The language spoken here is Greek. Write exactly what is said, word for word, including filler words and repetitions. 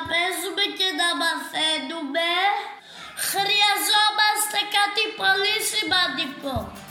παίζουμε και να μαθαίνουμε, χρειαζόμαστε κάτι πολύ σημαντικό.